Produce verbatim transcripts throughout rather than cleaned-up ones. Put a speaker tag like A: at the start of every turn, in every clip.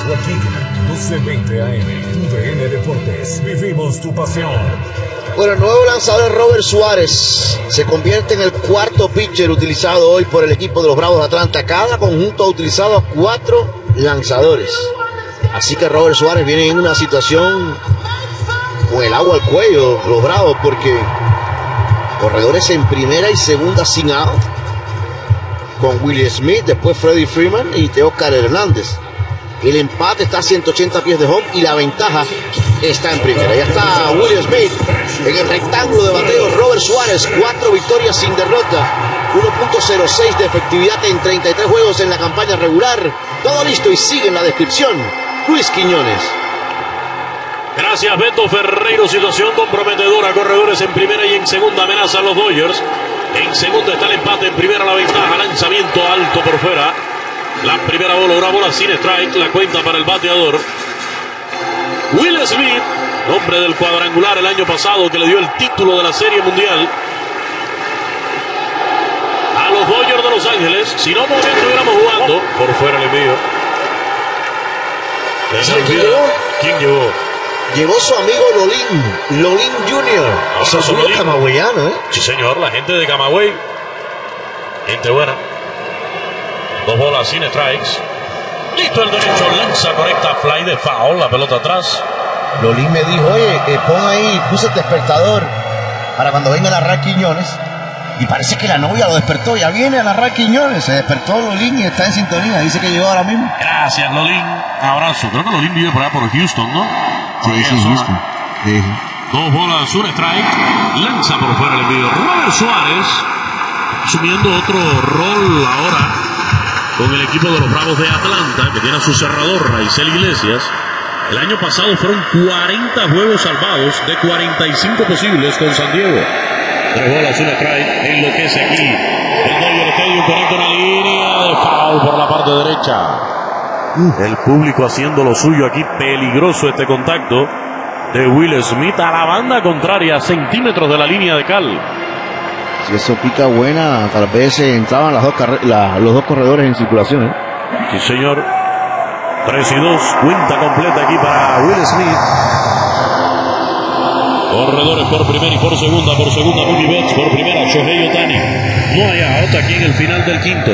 A: aquí, doce veinte A M, U D N Deportes. Vivimos tu pasión.
B: Bueno, el nuevo lanzador Robert Suárez se convierte en el cuarto pitcher utilizado hoy por el equipo de los Bravos de Atlanta. Cada conjunto ha utilizado a cuatro lanzadores. Así que Robert Suárez viene en una situación con el agua al cuello, los Bravos, porque corredores en primera y segunda sin out, con Willie Smith, después Freddie Freeman y Teóscar Hernández. El empate está a ciento ochenta pies de home y la ventaja está en primera. Ya está Willie Smith en el rectángulo de bateo. Robert Suárez, cuatro victorias sin derrota, uno punto cero seis de efectividad en treinta y tres juegos en la campaña regular. Todo listo y sigue en la descripción Luis Quiñones.
C: Gracias, Beto Ferreiro. Situación comprometedora. Corredores en primera y en segunda amenazan los Dodgers. En segunda está el empate, en primera la ventaja. Lanzamiento alto por fuera. La primera bola, una bola sin strike. La cuenta para el bateador Will Smith, hombre del cuadrangular el año pasado que le dio el título de la Serie Mundial a los Dodgers de Los Ángeles. Si no, por bien estuviéramos jugando. Por fuera el envío.
B: ¿Quién llegó?
C: ¿Quién llegó?
B: Llegó su amigo Lolín, Lolín junior Eso es un camagüeyano, ¿eh?
C: Sí, señor, la gente de Camagüey. Gente buena. Dos bolas sin strikes. Listo el derecho, lanza correcta, fly de foul, la pelota atrás.
B: Lolín me dijo, oye, eh, pon ahí, puse el despertador para cuando venga a narrar Quiñones. Y parece que la novia lo despertó, ya viene a narrar Quiñones. Se despertó Lolín y está en sintonía, dice que llegó ahora mismo.
C: Gracias, Lolín. Abrazo. Creo que Lolín vive por allá por Houston, ¿no?
B: Por sí, sí, Houston. Sí.
C: Dos bolas, un strike. Lanza por fuera el envío. Robert Suárez asumiendo otro rol ahora con el equipo de los Bravos de Atlanta, que tiene a su cerrador Raisel Iglesias. El año pasado fueron cuarenta juegos salvados de cuarenta y cinco posibles con San Diego. Tres bolas, un strike. Enloquece aquí el Dodger Stadium, conecta una línea de foul por la parte derecha. El público haciendo lo suyo aquí. Peligroso este contacto de Will Smith a la banda contraria, centímetros de la línea de cal.
B: Si eso pica buena, tal vez entraban las dos la, los dos corredores en circulación, ¿eh?
C: Sí, señor. tres y dos, cuenta completa aquí para Will Smith. Corredores por primera y por segunda. Por segunda, Mookie Betts. Por primera, Shohei Ohtani. No hay out aquí en el final del quinto.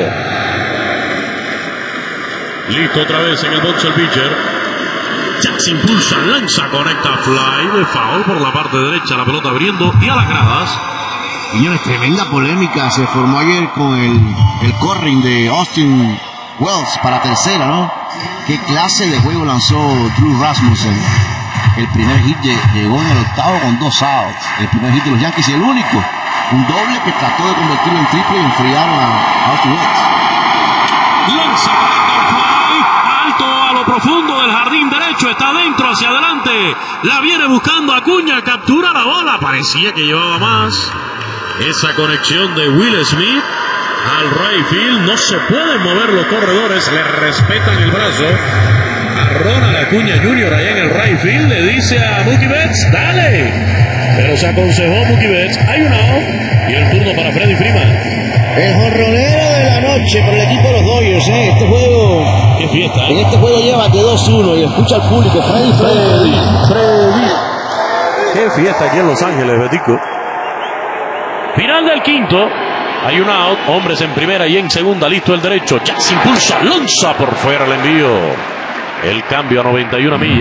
C: Listo otra vez en el box el pitcher. Jax impulsa, lanza, conecta, fly de foul por la parte derecha. La pelota abriendo y a las gradas.
B: Señores, tremenda polémica se formó ayer con el, el corring de Austin Wells para tercera, ¿no? ¿Qué clase de juego lanzó Drew Rasmussen? El primer hit de, llegó en el octavo con dos outs. El primer hit de los Yankees y el único. Un doble que trató de convertirlo en triple y enfriaron a Austin Wells.
C: Lanza, fly, alto a lo profundo del jardín derecho. Está adentro, hacia adelante. La viene buscando Acuña. Captura la bola. Parecía que llevaba más. Esa conexión de Will Smith al right field. No se pueden mover los corredores. Le respetan el brazo a Ronald Acuña junior allá en el right field. Le dice a Mookie Betts, dale. Pero se aconsejó Mookie Betts. Hay un out. Y el turno para Freddie Freeman.
B: El jonronero de la noche para el equipo de los Dodgers, ¿eh? Este juego...
C: Qué fiesta, ¿eh?
B: En este juego lleva de dos uno y escucha al público. Freddy, Freddy, Freddy.
C: Qué fiesta aquí en Los Ángeles, Betico. Final del quinto. Hay un out. Hombres en primera y en segunda. Listo el derecho. Jax impulsa. Lanza por fuera el envío. El cambio a noventa y una millas.